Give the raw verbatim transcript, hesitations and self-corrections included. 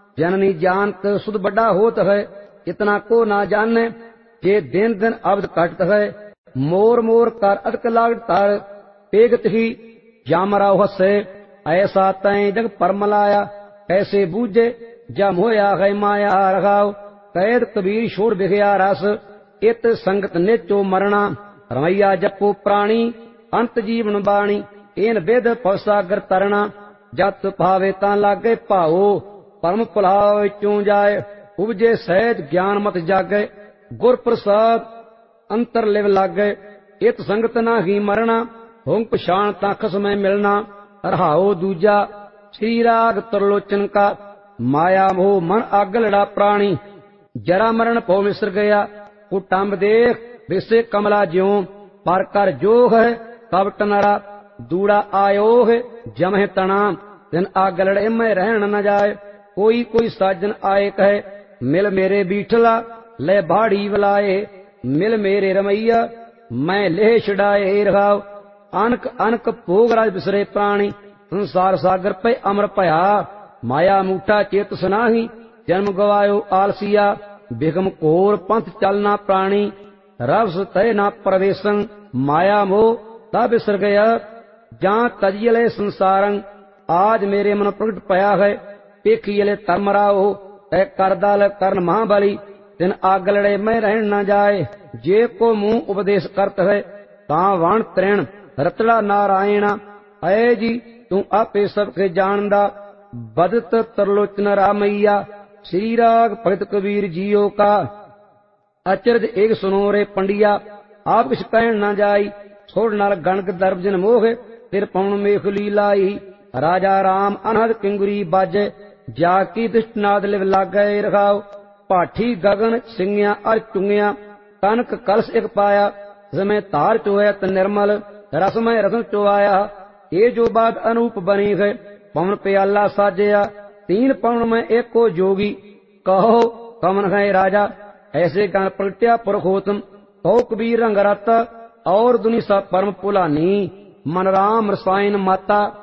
जननी जानत सुध बड़ा होत है, इतना को ना जाने, जे दिन दिन अवध कटत है। मोर मोर कर अदक लागत तार, पेगत ही जामरा हसे, ऐसा तय जग परमलाया, कैसे बूझे जम होया है माया रघाव। कैद कबीर छोड़ बिगया रस, इत संगत नेचो मरना, रमैया जपो प्राणी, अंत जीवन बाणी, इन बेद पवसागर तरना। जत भावे ता लागे भाओ, परम भुलाव चूं जाए, उपजे सहज ज्ञान मत जागे, गुर प्रसाद अंतर लिव लागे। इत संगत ना ही मरना, होंग पछाण ता खसमें मिलना। रहाओ दूजा श्री राग तरलोचन का, माया मोह मन आग लड़ा प्राणी। जरा मरण पौ मिसर गया, कुटुंब देख विसे कमला ज्यों। पर कर जोग है कपट नरा, दूड़ा आयो है जमह तना। दिन आग लड़े में रहन न जाए, कोई कोई साजन आए कहे, मिल मेरे बीठला ले भाड़ी वलाए। मिल मेरे रमैया मैं लेह छड़ाए रघाव। अनक अनक भोग राज बिसरे प्राणी, संसार सागर पे अमर भया। माया मूठा चेत सुनाही, जन्म गवायो आलसिया। बिगम घोर पंथ चलना प्राणी, रवस तय ना प्रवेशन। माया मोह ता बिसर गया, जां तजियले संसारं। आज मेरे मन प्रगट पया है, पेखियले तरमराओ। तय करदाल करण महाबली, दिन आग लड़े में रहन न जाए। जे को मुंह उपदेश करत है, ता वाण त्रेण रतड़ा नारायणा। अय जी तू आपे सबके जानदा, बदत तरलोचन रामैया। श्री राग भगत कबीर जियो का, अचरज एक सुनो रे पंडिया। आप किस कहन न जाई, छोड़ नाल गणक दर्भ जन मोह, तिर पवन मेख लीलाई। राजा राम अनहद किंगुरी बाजे, जाकी दुष्टनाद लिव लागै रघाव। पाठी गगन सिंगिया अर चुंगिया, कनक कलश एक पाया। जमे तार चोया त निर्मल, रसमय रतन चोआया। ये जो बात अनूप बनी है, पवन प्याला साजया। तीन पवन में एक को जोगी, कहो कमन है राजा। ऐसे गण प्रगट्या पुरखोतम, कहो कबीर रंग रता। और दुनि सा परम पुलानी, मन राम रसायन माता।